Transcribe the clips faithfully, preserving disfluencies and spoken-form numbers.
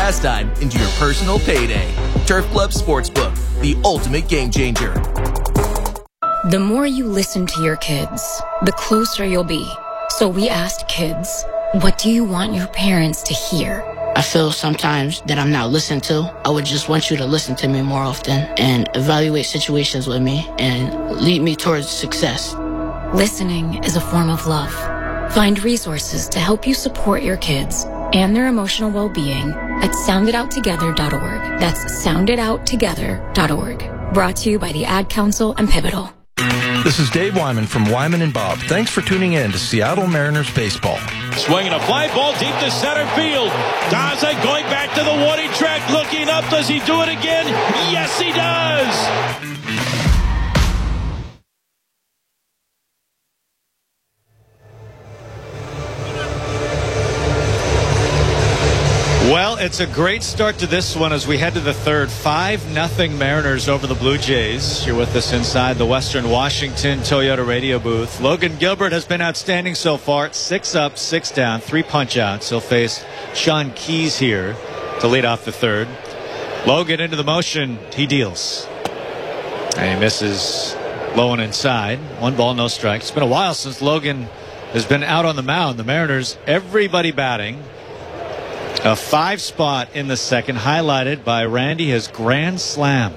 pastime into your personal payday. Turf Club Sportsbook, the ultimate game changer. The more you listen to your kids, the closer you'll be. So we asked kids, what do you want your parents to hear? I feel sometimes that I'm not listened to. I would just want you to listen to me more often and evaluate situations with me and lead me towards success. Listening is a form of love. Find resources to help you support your kids and their emotional well-being at sound it out together dot org. That's sound it out together dot org. Brought to you by the Ad Council and Pivotal. This is Dave Wyman from Wyman and Bob. Thanks for tuning in to Seattle Mariners baseball. Swinging a fly ball deep to center field. Daza going back to the warning track, looking up. Does he do it again? Yes, he does. Well, it's a great start to this one as we head to the third. five nothing Mariners over the Blue Jays. You're with us inside the Western Washington Toyota radio booth. Logan Gilbert has been outstanding so far. Six up, six down, three punch-outs. He'll face Sean Keys here to lead off the third. Logan into the motion. He deals. And he misses low and inside. One ball, no strikes. It's been a while since Logan has been out on the mound. The Mariners, everybody batting. A five spot in the second, highlighted by Randy, his grand slam.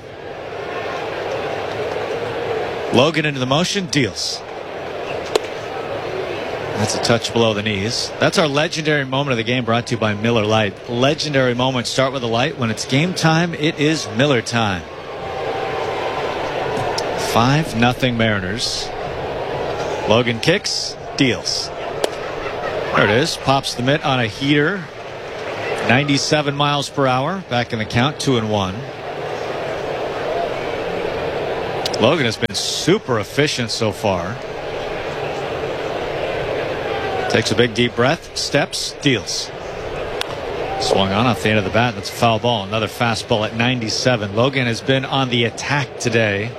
Logan into the motion, deals. That's a touch below the knees. That's our legendary moment of the game, brought to you by Miller Lite. Legendary moments start with a light. When it's game time, it is Miller time. five nothing Mariners. Logan kicks, deals. There it is. Pops the mitt on a heater. ninety-seven miles per hour. Back in the count, two and one. Logan has been super efficient so far. Takes a big deep breath, steps, deals. Swung on off the end of the bat. That's a foul ball. Another fastball at ninety-seven. Logan has been on the attack today.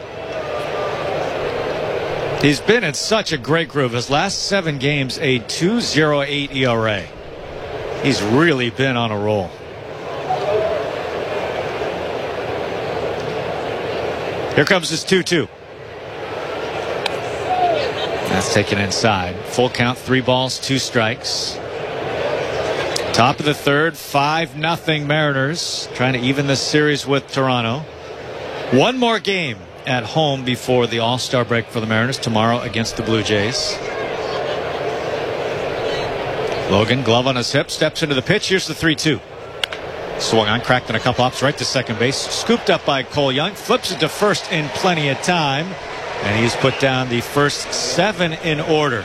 He's been in such a great groove. His last seven games, a two point oh eight E R A. He's really been on a roll. Here comes his two two. That's taken inside. Full count, three balls, two strikes. Top of the third, five nothing Mariners. Trying to even this series with Toronto. One more game at home before the All-Star break for the Mariners tomorrow against the Blue Jays. Logan, glove on his hip, steps into the pitch. Here's the three two. Swung on, cracked in a couple hops right to second base. Scooped up by Cole Young. Flips it to first in plenty of time. And he's put down the first seven in order.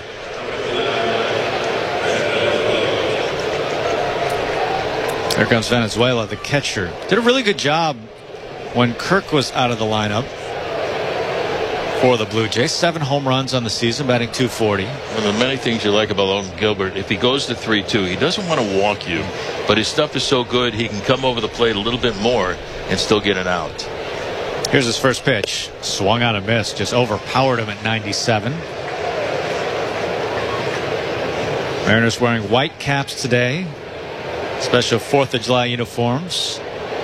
There comes Venezuela, the catcher. Did a really good job when Kirk was out of the lineup for the Blue Jays. Seven home runs on the season, batting two forty. One of the many things you like about Logan Gilbert, if he goes to three two, he doesn't want to walk you, but his stuff is so good he can come over the plate a little bit more and still get it out. Here's his first pitch. Swung on a miss, just overpowered him at ninety-seven. Mariners wearing white caps today. Special fourth of July uniforms.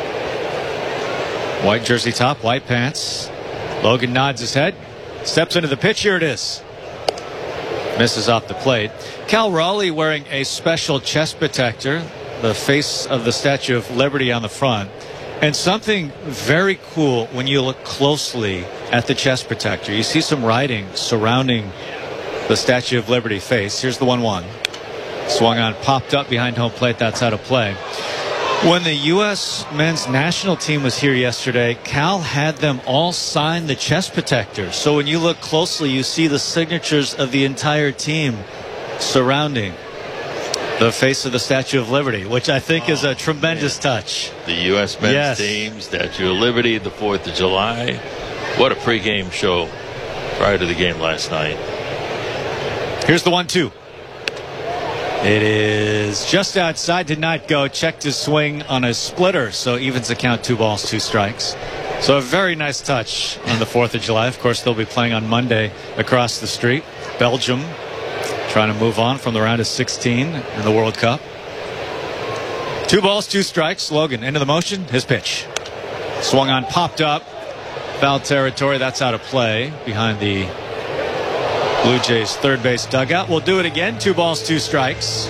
White jersey top, white pants. Logan nods his head, steps into the pitch. Here it is. Misses off the plate. Cal Raleigh wearing a special chest protector, the face of the Statue of Liberty on the front. And something very cool when you look closely at the chest protector. You see some writing surrounding the Statue of Liberty face. Here's the one one. Swung on, popped up behind home plate. That's out of play. When the U S men's national team was here yesterday, Cal had them all sign the chest protector. So when you look closely, you see the signatures of the entire team surrounding the face of the Statue of Liberty, which I think oh, is a tremendous man. touch. The U S men's yes. team, Statue of Liberty, the fourth of July. What a pregame show prior to the game last night. Here's the one two. It is just outside, did not go. Checked his swing on a splitter, so evens the count, two balls, two strikes. So a very nice touch on the fourth of July. Of course, they'll be playing on Monday across the street. Belgium trying to move on from the round of sixteen in the World Cup. Two balls, two strikes. Logan into the motion. His pitch. Swung on, popped up. Foul territory. That's out of play behind the Blue Jays third base dugout. We'll do it again. Two balls, two strikes.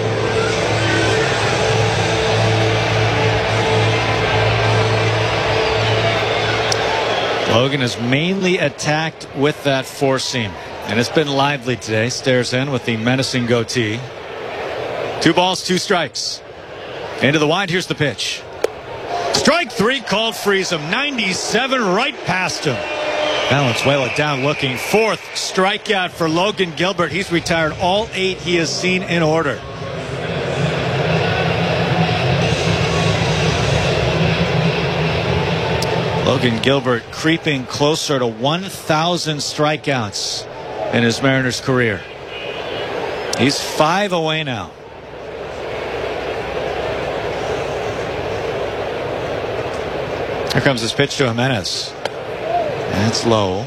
Logan is mainly attacked with that four seam, and it's been lively today. Stares in with the menacing goatee. Two balls, two strikes. Into the wide. Here's the pitch. Strike three called, frees him. ninety-seven right past him. Valenzuela down looking. Fourth strikeout for Logan Gilbert. He's retired all eight he has seen in order. Logan Gilbert creeping closer to one thousand strikeouts in his Mariners career. He's five away now. Here comes his pitch to Jimenez. That's low.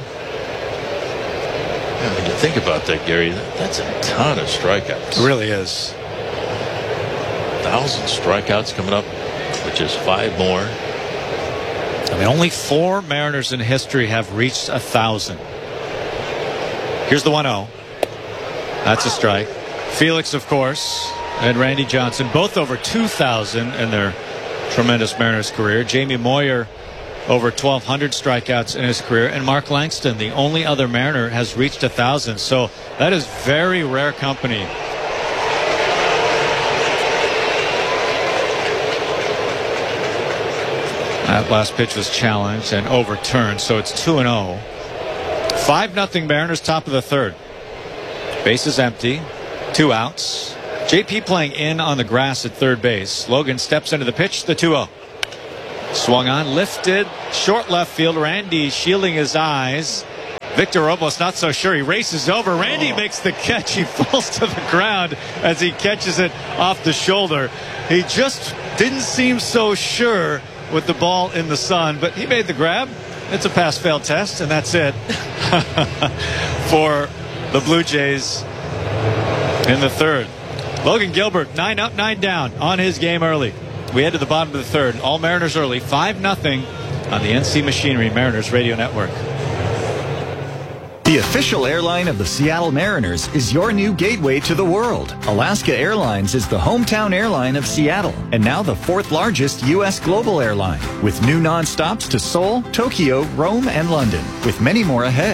Yeah, when you think about that, Gary, that's a ton of strikeouts. It really is. Thousand strikeouts coming up, which is five more. I mean, only four Mariners in history have reached a thousand. Here's the one oh. That's a strike. Felix, of course, and Randy Johnson, both over two thousand in their tremendous Mariners career. Jamie Moyer, over twelve hundred strikeouts in his career. And Mark Langston, the only other Mariner, has reached a thousand. So that is very rare company. That last pitch was challenged and overturned, so it's two and oh. five nothing Mariners, top of the third. Bases empty. Two outs. J P playing in on the grass at third base. Logan steps into the pitch, the two oh. Swung on, lifted, short left field. Randy shielding his eyes. Victor almost not so sure. He races over. Randy oh. makes the catch. He falls to the ground as he catches it off the shoulder. He just didn't seem so sure with the ball in the sun, but he made the grab. It's a pass-fail test, and that's it for the Blue Jays in the third. Logan Gilbert, nine up, nine down on his game early. We head to the bottom of the third. All Mariners early, five nothing on the N C Machinery Mariners Radio Network. The official airline of the Seattle Mariners is your new gateway to the world. Alaska Airlines is the hometown airline of Seattle and now the fourth largest U S global airline with new nonstops to Seoul, Tokyo, Rome, and London, with many more ahead.